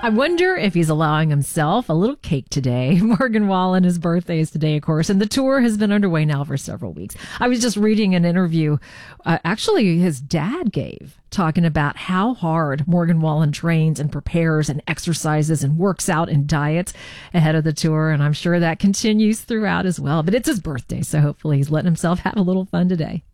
I wonder if he's allowing himself a little cake today. Morgan Wallen, his birthday is today, of course, and the tour has been underway now for several weeks. I was just reading an interview, actually his dad gave, talking about how hard Morgan Wallen trains and prepares and exercises and works out and diets ahead of the tour. And I'm sure that continues throughout as well. But it's his birthday, so hopefully he's letting himself have a little fun today.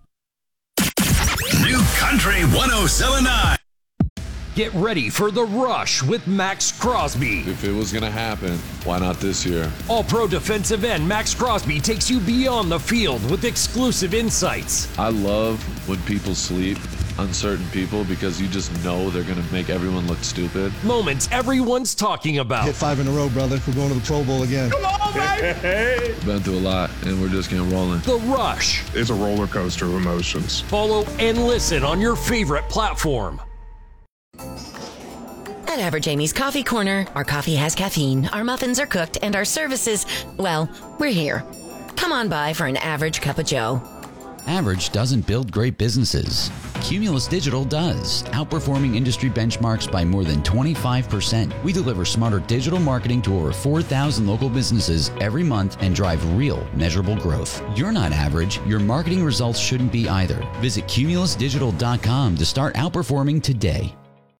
New Country 107.9. Get ready for The Rush with Max Crosby. If it was going to happen, why not this year? All-pro defensive end Max Crosby takes you beyond the field with exclusive insights. I love when people sleep on certain people because you just know they're going to make everyone look stupid. Moments everyone's talking about. Hit 5 in a row, brother. We're going to the Pro Bowl again. Come on, baby! Been through a lot, and we're just getting rolling. The Rush. It's a roller coaster of emotions. Follow and listen on your favorite platform. At Average Amy's Coffee Corner, our coffee has caffeine, our muffins are cooked, and our services, well, we're here. Come on by for an average cup of joe. Average doesn't build great businesses. Cumulus Digital does, outperforming industry benchmarks by more than 25%. We deliver smarter digital marketing to over 4,000 local businesses every month and drive real, measurable growth. You're not average. Your marketing results shouldn't be either. Visit cumulusdigital.com to start outperforming today.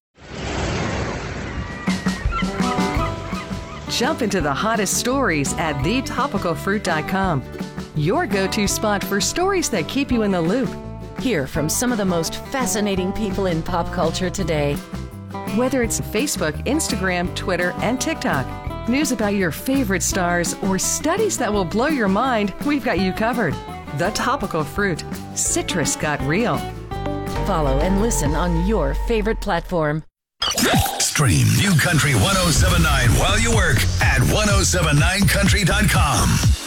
Jump into the hottest stories at thetopicalfruit.com. Your go-to spot for stories that keep you in the loop. Hear from some of the most fascinating people in pop culture today. Whether it's Facebook, Instagram, Twitter, and TikTok, news about your favorite stars, or studies that will blow your mind, we've got you covered. The Topical Fruit. Citrus got real. Follow and listen on your favorite platform. Stream New Country 107.9 while you work at 1079country.com.